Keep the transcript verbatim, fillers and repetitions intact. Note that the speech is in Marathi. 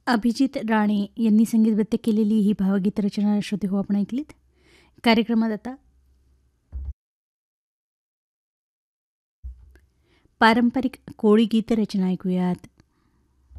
अभिजित राणे यांनी संगीतबद्ध केलेली ही भावगीत रचना श्रोते हो आपण ऐकलीत. कार्यक्रमात आता पारंपरिक कोळी गीत रचना ऐकूयात.